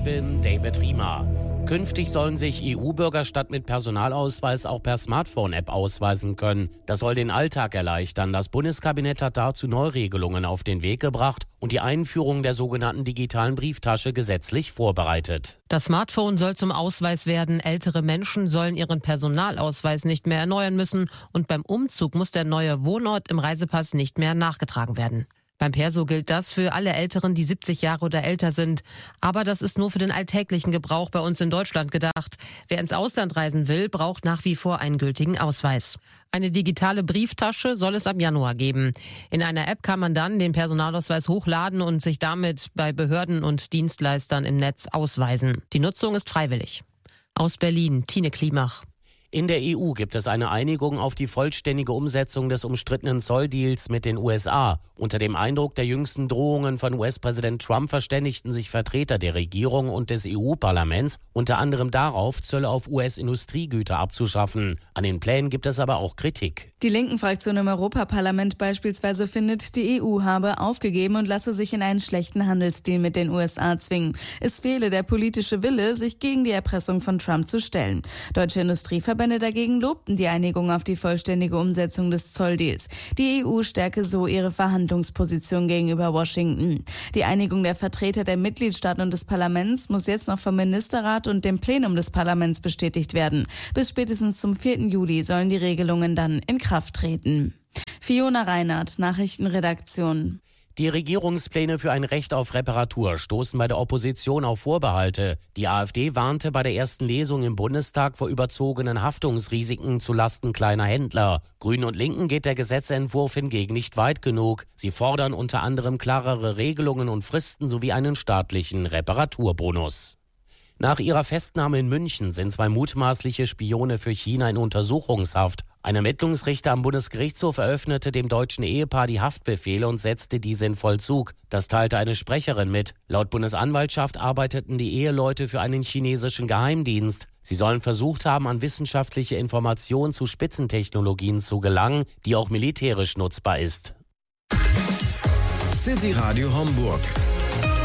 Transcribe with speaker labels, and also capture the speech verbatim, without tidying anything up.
Speaker 1: bin David Riemer. Künftig sollen sich E U-Bürger statt mit Personalausweis auch per Smartphone-App ausweisen können. Das soll den Alltag erleichtern. Das Bundeskabinett hat dazu Neuregelungen auf den Weg gebracht und die Einführung der sogenannten digitalen Brieftasche gesetzlich vorbereitet.
Speaker 2: Das Smartphone soll zum Ausweis werden. Ältere Menschen sollen ihren Personalausweis nicht mehr erneuern müssen und beim Umzug muss der neue Wohnort im Reisepass nicht mehr nachgetragen werden. Beim Perso gilt das für alle Älteren, die siebzig Jahre oder älter sind. Aber das ist nur für den alltäglichen Gebrauch bei uns in Deutschland gedacht. Wer ins Ausland reisen will, braucht nach wie vor einen gültigen Ausweis. Eine digitale Brieftasche soll es ab Januar geben. In einer App kann man dann den Personalausweis hochladen und sich damit bei Behörden und Dienstleistern im Netz ausweisen. Die Nutzung ist freiwillig. Aus Berlin, Tine Klimach.
Speaker 1: In der E U gibt es eine Einigung auf die vollständige Umsetzung des umstrittenen Zolldeals mit den U S A. Unter dem Eindruck der jüngsten Drohungen von U S-Präsident Trump verständigten sich Vertreter der Regierung und des E U-Parlaments unter anderem darauf, Zölle auf U S-Industriegüter abzuschaffen. An den Plänen gibt es aber auch Kritik.
Speaker 3: Die linken Fraktion im Europaparlament beispielsweise findet, die E U habe aufgegeben und lasse sich in einen schlechten Handelsdeal mit den U S A zwingen. Es fehle der politische Wille, sich gegen die Erpressung von Trump zu stellen. Deutsche Industrieverbände dagegen lobten die Einigung auf die vollständige Umsetzung des Zolldeals. Die E U stärke so ihre Verhandlungsposition gegenüber Washington. Die Einigung der Vertreter der Mitgliedstaaten und des Parlaments muss jetzt noch vom Ministerrat und dem Plenum des Parlaments bestätigt werden. Bis spätestens zum vierten Juli sollen die Regelungen dann in Kraft treten. Fiona Reinhardt, Nachrichtenredaktion.
Speaker 1: Die Regierungspläne für ein Recht auf Reparatur stoßen bei der Opposition auf Vorbehalte. Die AfD warnte bei der ersten Lesung im Bundestag vor überzogenen Haftungsrisiken zulasten kleiner Händler. Grünen und Linken geht der Gesetzentwurf hingegen nicht weit genug. Sie fordern unter anderem klarere Regelungen und Fristen sowie einen staatlichen Reparaturbonus. Nach ihrer Festnahme in München sind zwei mutmaßliche Spione für China in Untersuchungshaft. Ein Ermittlungsrichter am Bundesgerichtshof eröffnete dem deutschen Ehepaar die Haftbefehle und setzte diese in Vollzug. Das teilte eine Sprecherin mit. Laut Bundesanwaltschaft arbeiteten die Eheleute für einen chinesischen Geheimdienst. Sie sollen versucht haben, an wissenschaftliche Informationen zu Spitzentechnologien zu gelangen, die auch militärisch nutzbar ist.
Speaker 4: City Radio Homburg.